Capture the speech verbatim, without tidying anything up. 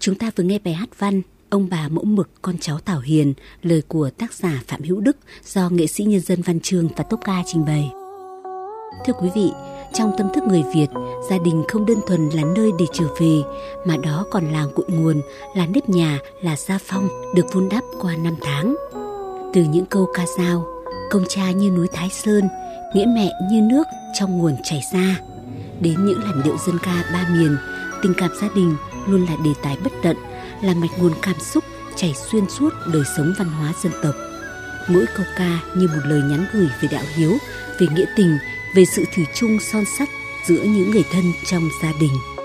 Chúng ta vừa nghe bài hát văn Ông bà mẫu mực con cháu Thảo Hiền, lời của tác giả Phạm Hữu Đức do nghệ sĩ nhân dân Văn Chương và Tốp Ca trình bày. Thưa quý vị, trong tâm thức người Việt, gia đình không đơn thuần là nơi để trở về, mà đó còn là cội nguồn, là nếp nhà, là gia phong được vun đắp qua năm tháng. Từ những câu ca dao, công cha như núi Thái Sơn, nghĩa mẹ như nước trong nguồn chảy ra, đến những làn điệu dân ca ba miền, tình cảm gia đình luôn là đề tài bất tận, là mạch nguồn cảm xúc chảy xuyên suốt đời sống văn hóa dân tộc. Mỗi câu ca như một lời nhắn gửi về đạo hiếu, về nghĩa tình, về sự thủy chung son sắt giữa những người thân trong gia đình.